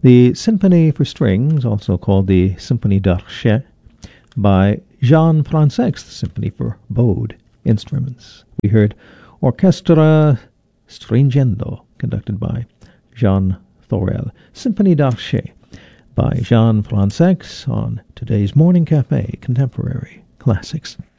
The Symphony for Strings, also called the Symphonie d'Archet, by Jean Fransex, the Symphony for Bowed Instruments. We heard Orchestra Stringendo, conducted by Jean Thorel. Symphonie d'Archet by Jean Fransex on today's Morning Cafe Contemporary Classics.